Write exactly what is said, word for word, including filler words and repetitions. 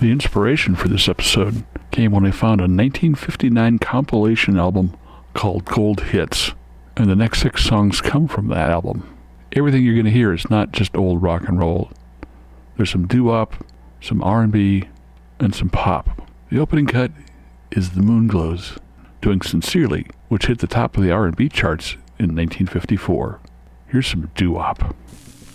The inspiration for this episode came when I found a nineteen fifty-nine compilation album called Gold Hits, and the next six songs come from that album. Everything you're going to hear is not just old rock and roll. There's some doo-wop, some R and B, and some pop. The opening cut is The Moonglows doing Sincerely, which hit the top of the R and B charts in nineteen fifty-four. Here's some doo-wop.